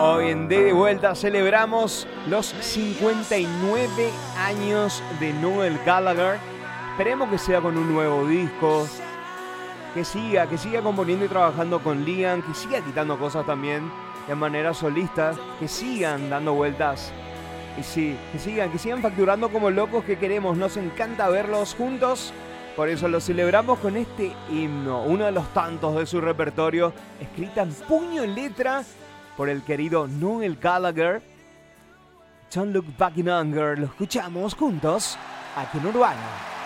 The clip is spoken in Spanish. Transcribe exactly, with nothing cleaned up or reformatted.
Hoy en De Vuelta celebramos los cincuenta y nueve años de Noel Gallagher. Esperemos que sea con un nuevo disco, que siga, que siga componiendo y trabajando con Liam, que siga quitando cosas también de manera solista, que sigan dando vueltas. Y sí, que sigan, que sigan facturando como locos que queremos. Nos encanta verlos juntos. Por eso lo celebramos con este himno, uno de los tantos de su repertorio, escrita en puño y letra por el querido Noel Gallagher. Don't Look Back in Anger. Lo escuchamos juntos aquí en Urbana.